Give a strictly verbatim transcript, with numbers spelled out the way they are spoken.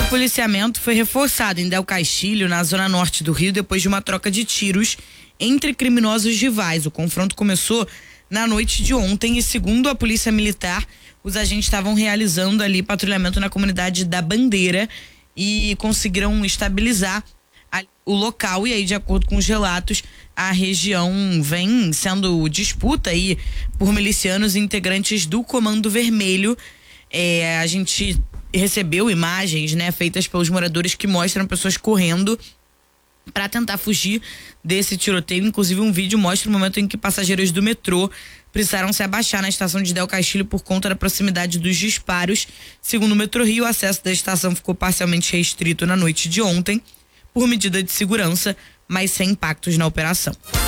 policiamento foi reforçado em Del Castilho, na zona norte do Rio, depois de uma troca de tiros entre criminosos rivais. O confronto começou na noite de ontem e, segundo a Polícia Militar, os agentes estavam realizando ali patrulhamento na comunidade da Bandeira e conseguiram estabilizar o local. E aí, de acordo com os relatos, a região vem sendo disputa aí por milicianos e integrantes do Comando Vermelho. É, a gente recebeu imagens, né, feitas pelos moradores que mostram pessoas correndo para tentar fugir desse tiroteio. Inclusive, um vídeo mostra o momento em que passageiros do metrô precisaram se abaixar na estação de Del Castilho por conta da proximidade dos disparos. Segundo o Metrô Rio, o acesso da estação ficou parcialmente restrito na noite de ontem por medida de segurança, mas sem impactos na operação.